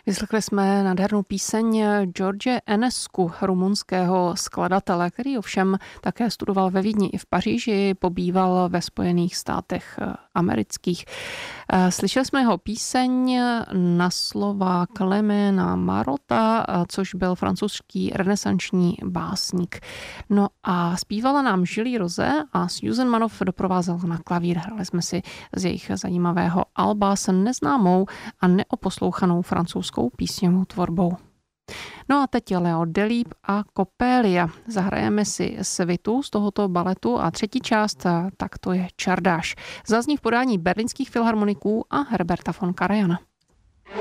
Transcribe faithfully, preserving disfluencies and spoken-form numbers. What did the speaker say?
Vyslechli jsme nádhernou píseň George Enescu, rumunského skladatele, který ovšem také studoval ve Vídni i v Paříži, pobýval ve Spojených státech amerických. Slyšeli jsme jeho píseň na slova Klemena Marota, což byl francouzský renesanční básník. No a zpívala nám Julie Rose a Susan Manoff doprovázel na klavír. Hrali jsme si z jejich zajímavého alba s neznámou a neoposlouchanou francouzskou písňovou tvorbou. No a teď je Leo Delibes a Coppelia. Zahrajeme si svitu z tohoto baletu a třetí část, tak to je Čardáš. Zazní v podání berlínských filharmoniků a Herberta von Karajana.